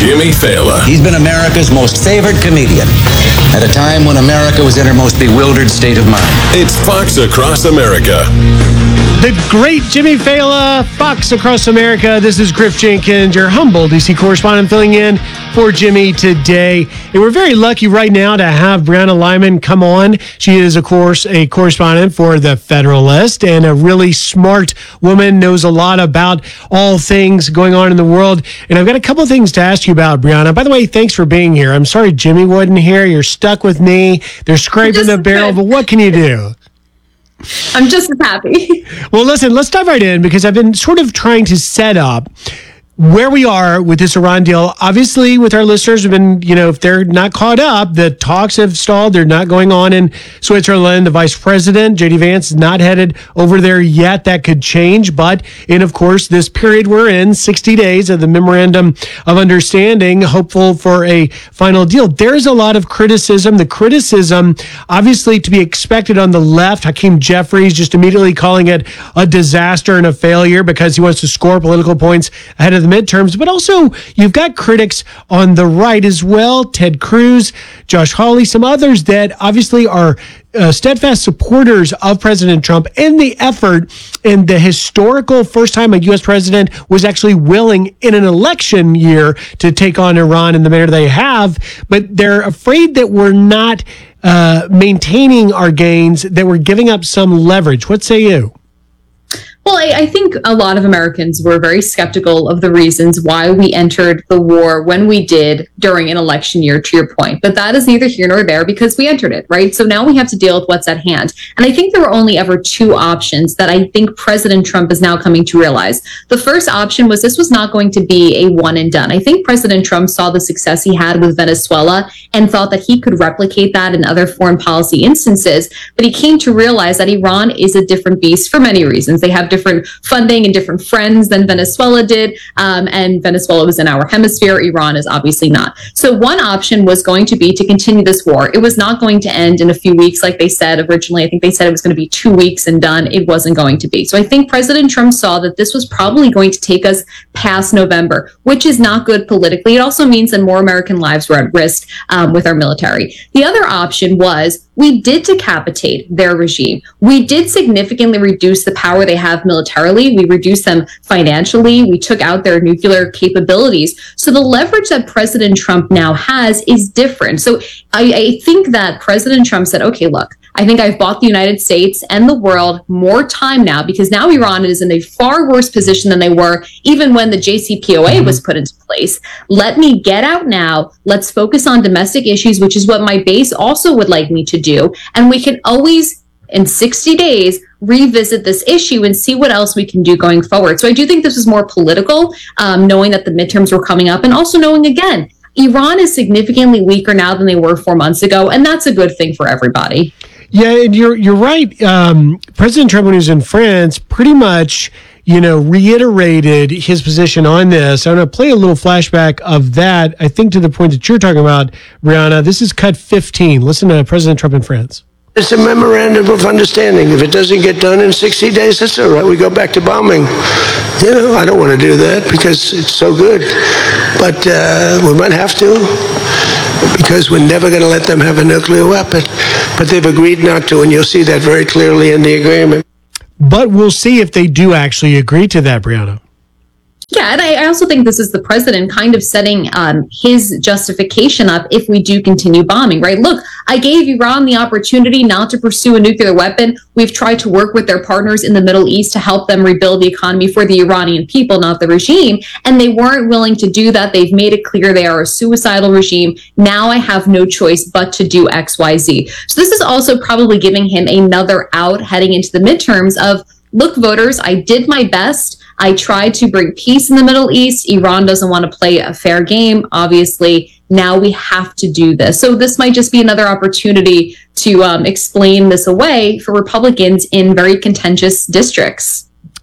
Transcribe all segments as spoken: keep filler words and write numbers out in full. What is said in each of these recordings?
Jimmy Fallon. He's been America's most favored comedian at a time when America was in her most bewildered state of mind. It's Fox Across America. The great Jimmy Fallon, Fox Across America. This is Griff Jenkins, your humble D C correspondent, filling in for Jimmy today. And we're very lucky right now to have Brianna Lyman come on. She is, of course, a correspondent for The Federalist and a really smart woman, knows a lot about all things going on in the world. And I've got a couple of things to ask you about, Brianna. By the way, thanks for being here. I'm sorry Jimmy wasn't here. You're stuck with me. They're scraping the barrel, but what can you do? I'm just as happy. Well, listen, let's dive right in because I've been sort of trying to set up where we are with this Iran deal. Obviously, with our listeners, have been, you know, if they're not caught up, the talks have stalled. They're not going on in Switzerland. The vice president, J D Vance, is not headed over there yet. That could change. But in, of course, this period we're in, sixty days of the memorandum of understanding, hopeful for a final deal. There's a lot of criticism. The criticism, obviously, to be expected on the left. Hakeem Jeffries just immediately calling it a disaster and a failure because he wants to score political points ahead of the midterms, but also you've got critics on the right as well. Ted Cruz, Josh Hawley, some others that obviously are uh, steadfast supporters of President Trump and the effort and the historical first time a U S president was actually willing in an election year to take on Iran in the manner they have, but they're afraid that we're not uh, maintaining our gains, that we're giving up some leverage. What say you? Well, I, I think a lot of Americans were very skeptical of the reasons why we entered the war when we did during an election year, to your point. But that is neither here nor there because we entered it, right? So now we have to deal with what's at hand. And I think there were only ever two options that I think President Trump is now coming to realize. The first option was this was not going to be a one and done. I think President Trump saw the success he had with Venezuela and thought that he could replicate that in other foreign policy instances. But he came to realize that Iran is a different beast for many reasons. They have different funding and different friends than Venezuela did. Um, and Venezuela was in our hemisphere. Iran is obviously not. So one option was going to be to continue this war. It was not going to end in a few weeks like they said originally. I think they said it was going to be two weeks and done. It wasn't going to be. So I think President Trump saw that this was probably going to take us past November, which is not good politically. It also means that more American lives were at risk um, with our military. The other option was we did decapitate their regime. We did significantly reduce the power they have militarily. We reduced them financially. We took out their nuclear capabilities. So the leverage that President Trump now has is different. So I, I think that President Trump said, okay, look, I think I've bought the United States and the world more time now because now Iran is in a far worse position than they were even when the J C P O A was put into place. Let me get out now. Let's focus on domestic issues, which is what my base also would like me to do. And we can always, in sixty days, revisit this issue and see what else we can do going forward. So I do think this is more political, um, knowing that the midterms were coming up and also knowing, again, Iran is significantly weaker now than they were four months ago. And that's a good thing for everybody. Yeah, and you're you're right. Um, President Trump, when he was in France, pretty much, you know, reiterated his position on this. I'm going to play a little flashback of that, I think, to the point that you're talking about, Brianna. This is cut fifteen. Listen to President Trump in France. It's a memorandum of understanding. If it doesn't get done in sixty days, that's all right. We go back to bombing. You know, I don't want to do that because it's so good. But uh, we might have to because we're never going to let them have a nuclear weapon. But they've agreed not to, and you'll see that very clearly in the agreement. But we'll see if they do actually agree to that, Brianna. Yeah, and I also think this is the president kind of setting um, his justification up if we do continue bombing, right? Look, I gave Iran the opportunity not to pursue a nuclear weapon. We've tried to work with their partners in the Middle East to help them rebuild the economy for the Iranian people, not the regime. And they weren't willing to do that. They've made it clear they are a suicidal regime. Now I have no choice but to do X, Y, Z. So this is also probably giving him another out heading into the midterms of, look, voters, I did my best. I tried to bring peace in the Middle East. Iran doesn't want to play a fair game. Obviously, now we have to do this. So this might just be another opportunity to um, explain this away for Republicans in very contentious districts.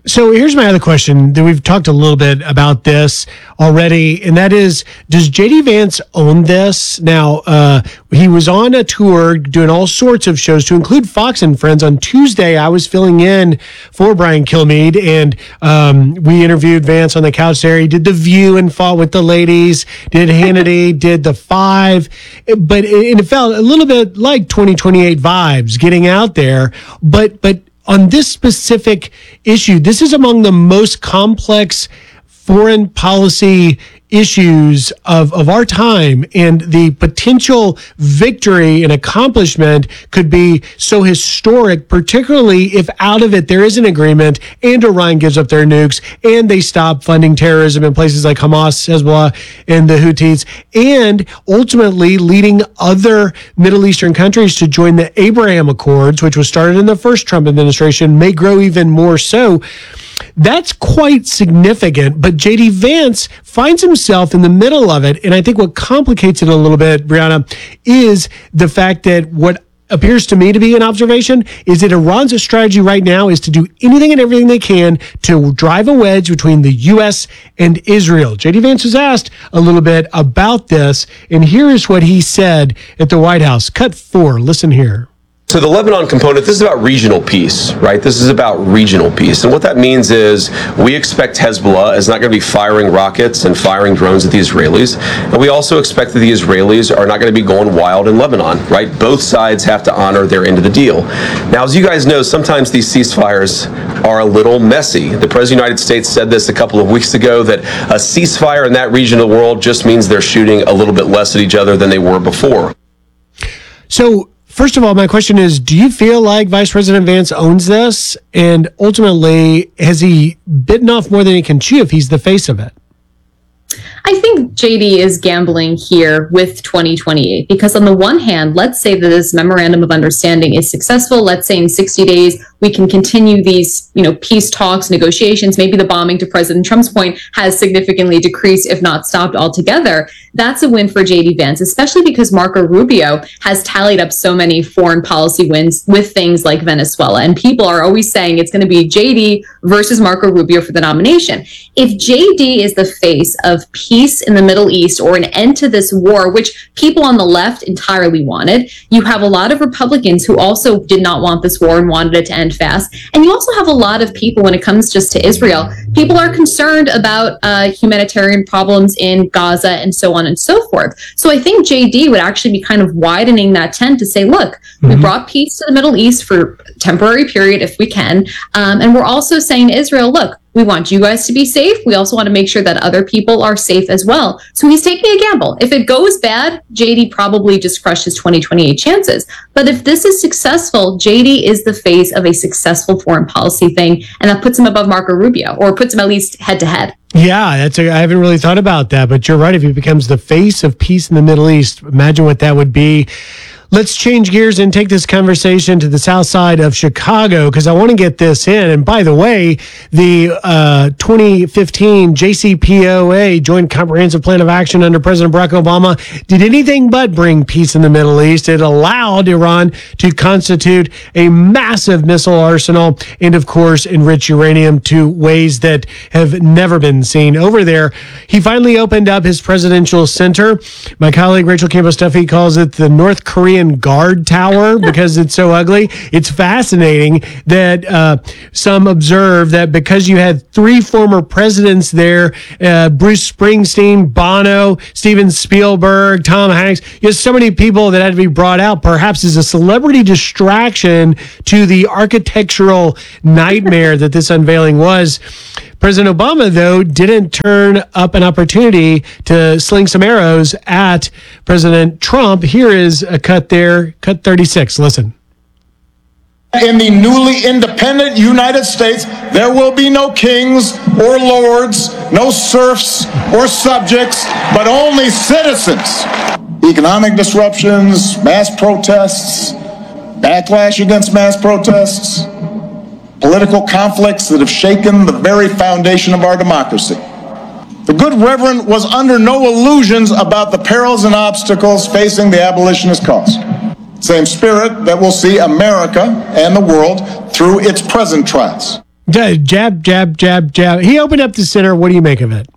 So here's my other question that we've talked a little bit about this already, and that is, does J D Vance own this? Now, uh, he was on a tour doing all sorts of shows to include Fox and Friends. On Tuesday, I was filling in for Brian Kilmeade, and um, we interviewed Vance on the couch there. He did The View and fought with the ladies, did Hannity, did The Five, but it, it felt a little bit like twenty twenty-eight vibes getting out there, but but on this specific issue, this is among the most complex foreign policy issues of, of our time, and the potential victory and accomplishment could be so historic, particularly if out of it there is an agreement and Iran gives up their nukes and they stop funding terrorism in places like Hamas, Hezbollah, and the Houthis, and ultimately leading other Middle Eastern countries to join the Abraham Accords, which was started in the first Trump administration, may grow even more so. That's quite significant, but J D Vance finds himself in the middle of it. And I think what complicates it a little bit, Brianna, is the fact that what appears to me to be an observation is that Iran's strategy right now is to do anything and everything they can to drive a wedge between the U S and Israel. J D Vance was asked a little bit about this, and here is what he said at the White House. Cut four. Listen here. So the Lebanon component, this is about regional peace, right? This is about regional peace. And what that means is we expect Hezbollah is not going to be firing rockets and firing drones at the Israelis. And we also expect that the Israelis are not going to be going wild in Lebanon, right? Both sides have to honor their end of the deal. Now, as you guys know, sometimes these ceasefires are a little messy. The President of the United States said this a couple of weeks ago, that a ceasefire in that region of the world just means they're shooting a little bit less at each other than they were before. So, first of all, my question is, do you feel like Vice President Vance owns this? And ultimately, has he bitten off more than he can chew if he's the face of it? I think J D is gambling here with twenty twenty-eight because on the one hand, let's say that this memorandum of understanding is successful. Let's say in sixty days, we can continue these, you know, peace talks, negotiations. Maybe the bombing, to President Trump's point, has significantly decreased, if not stopped altogether. That's a win for J D Vance, especially because Marco Rubio has tallied up so many foreign policy wins with things like Venezuela. And people are always saying it's going to be J D versus Marco Rubio for the nomination. If J D is the face of peace in the Middle East or an end to this war, which people on the left entirely wanted, you have a lot of Republicans who also did not want this war and wanted it to end fast. And you also have a lot of people, when it comes just to Israel, people are concerned about uh, humanitarian problems in Gaza and so on and so forth. So I think J D would actually be kind of widening that tent to say, look, mm-hmm. we brought peace to the Middle East for a temporary period if we can. Um, and we're also saying to Israel, look, we want you guys to be safe. We also want to make sure that other people are safe as well. So he's taking a gamble. If it goes bad, J D probably just crushed his twenty twenty-eight chances. But if this is successful, J D is the face of a successful foreign policy thing, and that puts him above Marco Rubio, or puts him at least head to head. Yeah, that's a, I haven't really thought about that, but you're right. If he becomes the face of peace in the Middle East, imagine what that would be. Let's change gears and take this conversation to the south side of Chicago, because I want to get this in. And by the way, the uh, twenty fifteen J C P O A, Joint Comprehensive Plan of Action under President Barack Obama, did anything but bring peace in the Middle East. It allowed Iran to constitute a massive missile arsenal and, of course, enrich uranium to ways that have never been seen over there. He finally opened up his presidential center. My colleague Rachel Campos-Duffy calls it the North Korean Guard Tower because it's so ugly. It's fascinating that uh, some observe that because you had three former presidents there, uh, Bruce Springsteen, Bono, Steven Spielberg, Tom Hanks, you have so many people that had to be brought out, perhaps as a celebrity distraction to the architectural nightmare that this unveiling was. President Obama, though, didn't turn up an opportunity to sling some arrows at President Trump. Here is a cut there, cut thirty-six. Listen. In the newly independent United States, there will be no kings or lords, no serfs or subjects, but only citizens. Economic disruptions, mass protests, backlash against mass protests, political conflicts that have shaken the very foundation of our democracy. The good Reverend was under no illusions about the perils and obstacles facing the abolitionist cause. Same spirit that will see America and the world through its present trials. Jab, jab, jab, jab. He opened up the center. What do you make of it?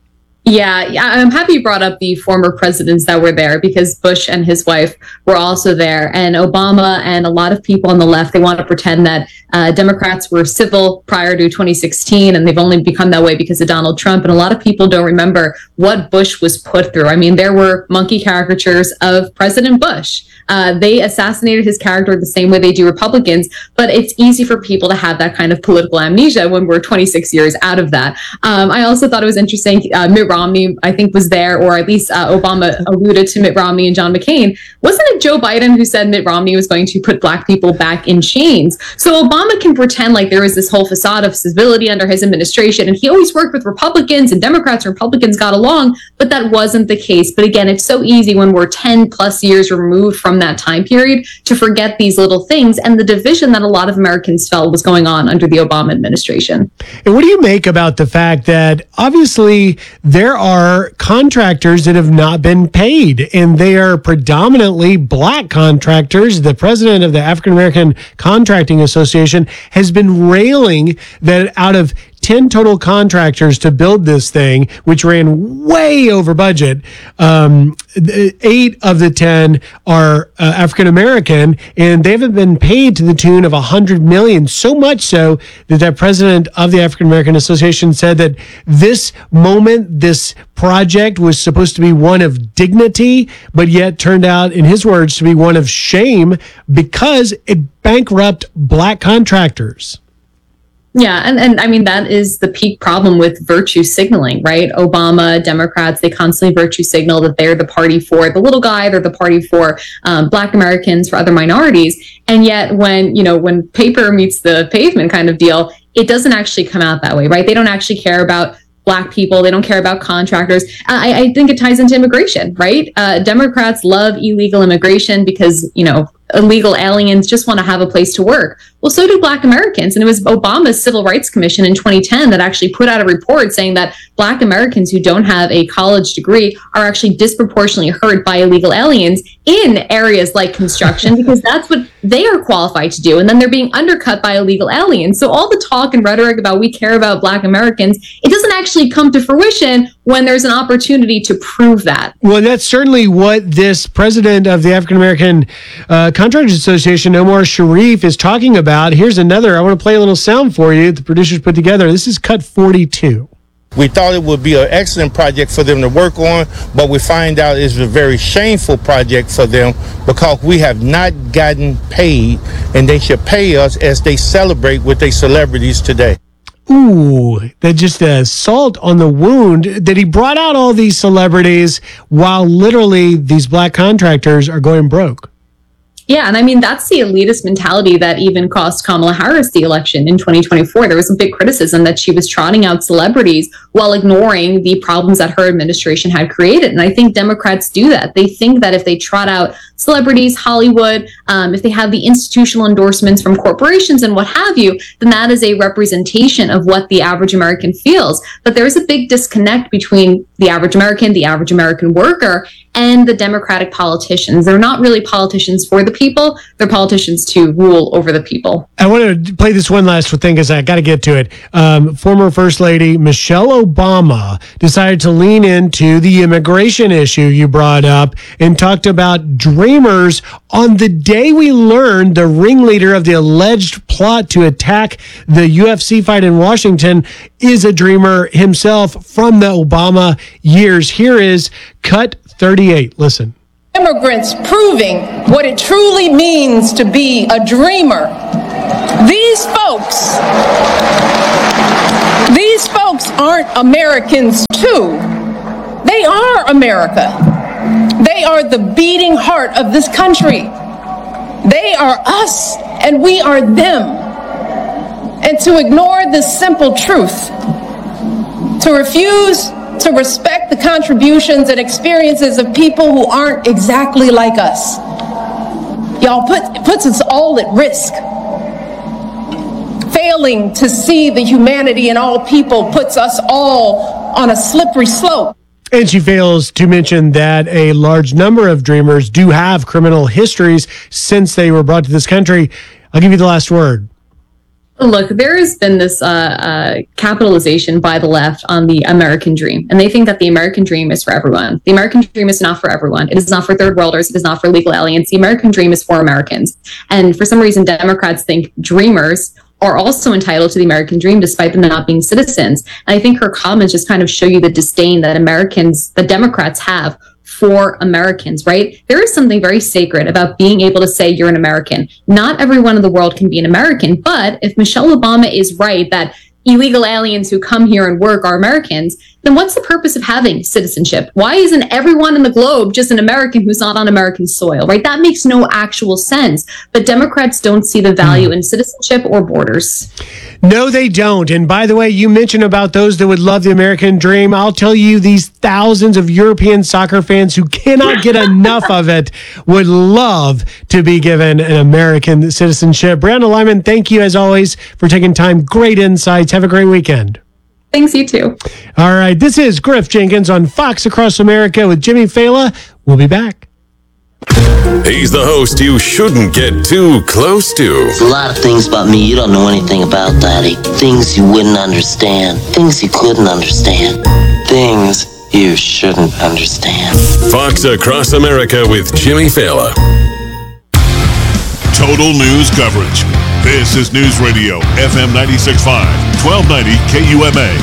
Yeah, yeah, I'm happy you brought up the former presidents that were there, because Bush and his wife were also there. And Obama and a lot of people on the left, they want to pretend that uh, Democrats were civil prior to twenty sixteen, and they've only become that way because of Donald Trump. And a lot of people don't remember what Bush was put through. I mean, there were monkey caricatures of President Bush. Uh, they assassinated his character the same way they do Republicans, but it's easy for people to have that kind of political amnesia when we're twenty-six years out of that. Um, I also thought it was interesting. Uh, Mitt Romney, I think, was there, or at least uh, Obama alluded to Mitt Romney and John McCain. Wasn't it Joe Biden who said Mitt Romney was going to put black people back in chains? So Obama can pretend like there was this whole facade of civility under his administration, and he always worked with Republicans, and Democrats and Republicans got along, but that wasn't the case. But again, it's so easy when we're ten plus years removed from that time period to forget these little things and the division that a lot of Americans felt was going on under the Obama administration. And what do you make about the fact that obviously there are contractors that have not been paid, and they are predominantly black contractors? The president of the African American Contracting Association has been railing that out of ten total contractors to build this thing, which ran way over budget, um, eight of the ten are uh, African American, and they haven't been paid to the tune of one hundred million dollars. So much so that the president of the African American Association said that this moment, this project was supposed to be one of dignity, but yet turned out, in his words, to be one of shame because it bankrupted black contractors. Yeah, and, and I mean, that is the peak problem with virtue signaling, right? Obama, Democrats, they constantly virtue signal that they're the party for the little guy, they're the party for um, Black Americans, for other minorities. And yet when, you know, when paper meets the pavement kind of deal, it doesn't actually come out that way, right? They don't actually care about Black people. They don't care about contractors. I, I think it ties into immigration, right? Uh, Democrats love illegal immigration because, you know, illegal aliens just want to have a place to work. Well, so do Black Americans. And it was Obama's Civil Rights Commission in twenty ten that actually put out a report saying that Black Americans who don't have a college degree are actually disproportionately hurt by illegal aliens in areas like construction, because that's what they are qualified to do. And then they're being undercut by illegal aliens. So all the talk and rhetoric about we care about Black Americans, it doesn't actually come to fruition when there's an opportunity to prove that. Well, that's certainly what this president of the African American uh, Contractors Association, Omar Sharif, is talking about. Here's another. I want to play a little sound for you. The producers put together. This is cut forty-two. We thought it would be an excellent project for them to work on, but we find out it's a very shameful project for them because we have not gotten paid, and they should pay us as they celebrate with their celebrities today. Ooh, that just a salt on the wound that he brought out all these celebrities while literally these black contractors are going broke. Yeah, and I mean, that's the elitist mentality that even cost Kamala Harris the election in twenty twenty-four. There was some big criticism that she was trotting out celebrities while ignoring the problems that her administration had created. And I think Democrats do that. They think that if they trot out celebrities, Hollywood, um, if they have the institutional endorsements from corporations and what have you, then that is a representation of what the average American feels. But there is a big disconnect between the average American, the average American worker, and the Democratic politicians. They're not really politicians for the people. They're politicians to rule over the people. I want to play this one last thing because I got to get to it. Um, former First Lady Michelle Obama decided to lean into the immigration issue you brought up and talked about dreamers on the day we learned the ringleader of the alleged plot to attack the U F C fight in Washington is a dreamer himself from the Obama years. Here is cut thirty-eight. Listen. Immigrants proving what it truly means to be a dreamer. These folks, these folks aren't Americans too. They are America. They are the beating heart of this country. They are us and we are them. And to ignore this simple truth, to refuse to respect the contributions and experiences of people who aren't exactly like us, y'all, put, puts us all at risk. Failing to see the humanity in all people puts us all on a slippery slope. And she fails to mention that a large number of dreamers do have criminal histories since they were brought to this country. I'll give you the last word. Look, there has been this uh, uh, capitalization by the left on the American dream, and they think that the American dream is for everyone. The American dream is not for everyone. It is not for third worlders. It is not for illegal aliens. The American dream is for Americans. And for some reason, Democrats think dreamers are also entitled to the American dream, despite them not being citizens. And I think her comments just kind of show you the disdain that Americans, the Democrats have for Americans, right? There is something very sacred about being able to say you're an American. Not everyone in the world can be an American, but if Michelle Obama is right that illegal aliens who come here and work are Americans, then what's the purpose of having citizenship? Why isn't everyone in the globe just an American who's not on American soil, right? That makes no actual sense. But Democrats don't see the value in citizenship or borders. No, they don't. And by the way, you mentioned about those that would love the American dream. I'll tell you, these thousands of European soccer fans who cannot get enough of it would love to be given an American citizenship. Brianna Lyman, thank you as always for taking time. Great insights. Have a great weekend. Thanks, you too. All right, this is Griff Jenkins on Fox Across America with Jimmy Fallon. We'll be back. He's the host you shouldn't get too close to. There's a lot of things about me you don't know anything about, Daddy. Things you wouldn't understand. Things you couldn't understand. Things you shouldn't understand. Fox Across America with Jimmy Fallon. Total news coverage. This is News Radio, F M ninety-six point five, twelve ninety K U M A.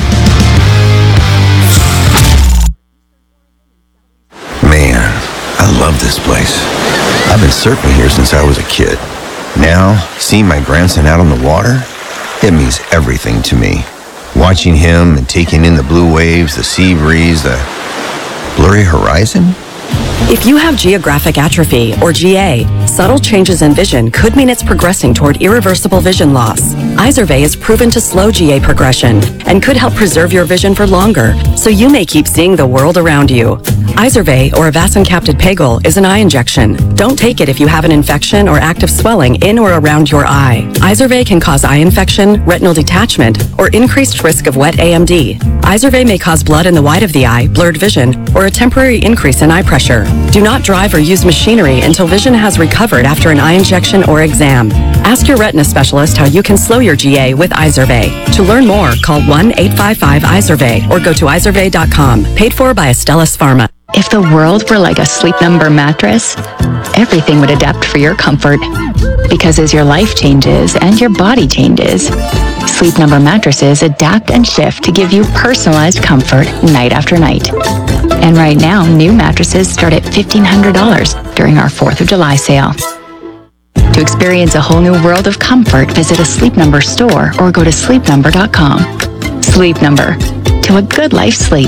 Man, I love this place. I've been surfing here since I was a kid. Now, seeing my grandson out on the water, it means everything to me. Watching him and taking in the blue waves, the sea breeze, the blurry horizon. If you have geographic atrophy, or G A, subtle changes in vision could mean it's progressing toward irreversible vision loss. Izervay is proven to slow G A progression and could help preserve your vision for longer, so you may keep seeing the world around you. Izervay, or avacincaptad pegol, is an eye injection. Don't take it if you have an infection or active swelling in or around your eye. Izervay can cause eye infection, retinal detachment, or increased risk of wet A M D. Izervay may cause blood in the white of the eye, blurred vision, or a temporary increase in eye pressure. Do not drive or use machinery until vision has recovered after an eye injection or exam. Ask your retina specialist how you can slow your G A with Izervay. To learn more, call one eight five five Izervay or go to izervay dot com. Paid for by Astellas Pharma. If the world were like a Sleep Number mattress, everything would adapt for your comfort. Because as your life changes and your body changes, Sleep Number mattresses adapt and shift to give you personalized comfort night after night. And right now, new mattresses start at fifteen hundred dollars during our fourth of July sale. To experience a whole new world of comfort, visit a Sleep Number store or go to sleep number dot com. Sleep Number. To a good life sleep.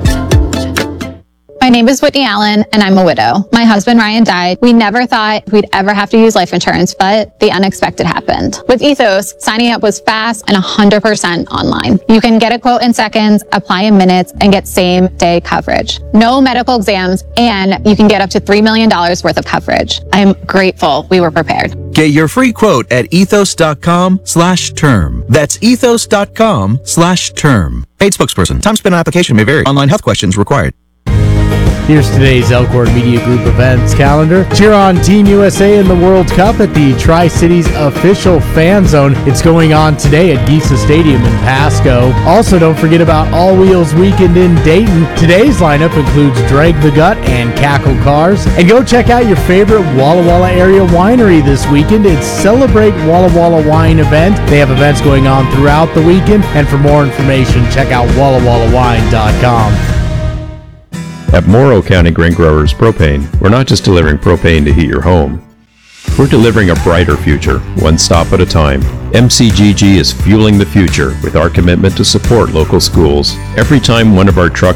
My name is Whitney Allen, and I'm a widow. My husband, Ryan, died. We never thought we'd ever have to use life insurance, but the unexpected happened. With Ethos, signing up was fast and one hundred percent online. You can get a quote in seconds, apply in minutes, and get same-day coverage. No medical exams, and you can get up to three million dollars worth of coverage. I'm grateful we were prepared. Get your free quote at ethos.com slash term. That's ethos.com slash term. Paid spokesperson. Time spent on application may vary. Online health questions required. Here's today's Elkhorn Media Group events calendar. Cheer on Team U S A in the World Cup at the Tri-Cities official fan zone. It's going on today at Giesa Stadium in Pasco. Also, don't forget about All Wheels Weekend in Dayton. Today's lineup includes Drag the Gut and Cackle Cars. And go check out your favorite Walla Walla area winery this weekend. It's Celebrate Walla Walla Wine event. They have events going on throughout the weekend. And for more information, check out walla walla wine dot com. At Morrow County Grain Growers Propane, we're not just delivering propane to heat your home. We're delivering a brighter future, one stop at a time. M C G G is fueling the future with our commitment to support local schools. Every time one of our trucks